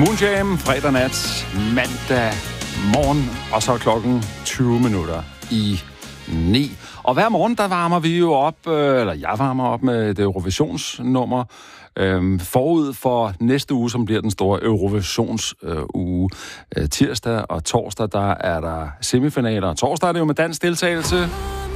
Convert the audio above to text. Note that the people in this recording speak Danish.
Moonjam, fredag nat, mandag morgen, og så er klokken 20 minutter i 9. Og hver morgen, der varmer vi jo op, eller jeg varmer op med et Eurovisionsnummer, forud for næste uge, som bliver den store Eurovisionsuge. Tirsdag og torsdag, der er der semifinaler, og torsdag er det jo med dansk deltagelse.